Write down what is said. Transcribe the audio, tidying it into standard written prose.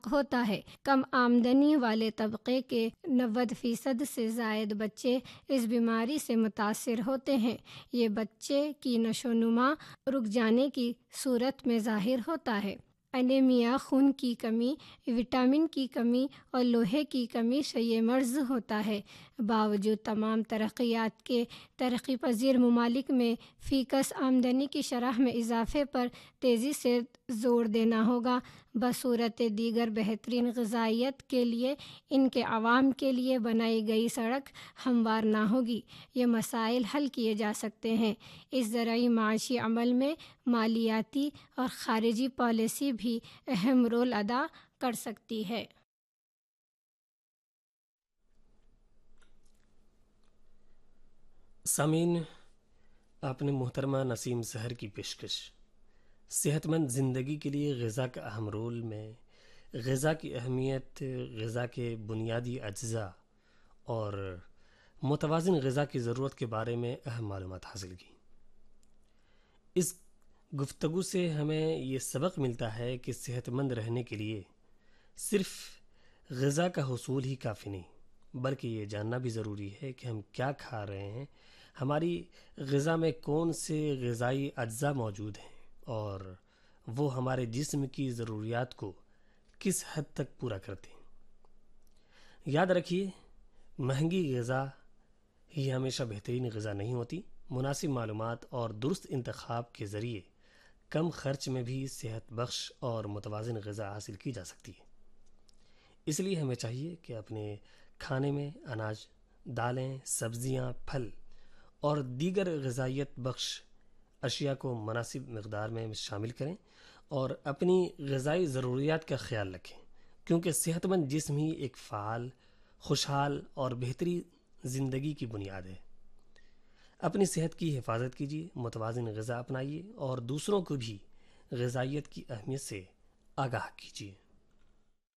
فرق ہوتا ہے۔ کم آمدنی والے طبقے کے 90% سے زائد بچے اس بیماری سے متاثر ہوتے ہیں۔ یہ بچے کی نشو و نما رک جانے کی صورت میں ظاہر ہوتا ہے۔ انیمیا، خون کی کمی، وٹامن کی کمی اور لوہے کی کمی سے یہ مرض ہوتا ہے۔ باوجود تمام ترقیات کے، ترقی پذیر ممالک میں فی کس آمدنی کی شرح میں اضافے پر تیزی سے زور دینا ہوگا، بصورت دیگر بہترین غذائیت کے لیے ان کے عوام کے لیے بنائی گئی سڑک ہموار نہ ہوگی۔ یہ مسائل حل کیے جا سکتے ہیں۔ اس زرعی معاشی عمل میں مالیاتی اور خارجی پالیسی بھی اہم رول ادا کر سکتی ہے۔ سامعین، آپ نے محترمہ نسیم سحر کی پیشکش صحت مند زندگی کے لیے غذا کا اہم رول میں غذا کی اہمیت، غذا کے بنیادی اجزاء اور متوازن غذا کی ضرورت کے بارے میں اہم معلومات حاصل کی۔ اس گفتگو سے ہمیں یہ سبق ملتا ہے کہ صحت مند رہنے کے لیے صرف غذا کا حصول ہی کافی نہیں، بلکہ یہ جاننا بھی ضروری ہے کہ ہم کیا کھا رہے ہیں، ہماری غذا میں کون سے غذائی اجزاء موجود ہیں اور وہ ہمارے جسم کی ضروریات کو کس حد تک پورا کرتے ہیں۔ یاد رکھیے، مہنگی غذا ہی ہمیشہ بہترین غذا نہیں ہوتی۔ مناسب معلومات اور درست انتخاب کے ذریعے کم خرچ میں بھی صحت بخش اور متوازن غذا حاصل کی جا سکتی ہے۔ اس لیے ہمیں چاہیے کہ اپنے کھانے میں اناج، دالیں، سبزیاں، پھل اور دیگر غذائیت بخش اشیاء کو مناسب مقدار میں شامل کریں اور اپنی غذائی ضروریات کا خیال رکھیں، کیونکہ صحت مند جسم ہی ایک فعال، خوشحال اور بہترین زندگی کی بنیاد ہے۔ اپنی صحت کی حفاظت کیجیے، متوازن غذا اپنائیے اور دوسروں کو بھی غذائیت کی اہمیت سے آگاہ کیجیے۔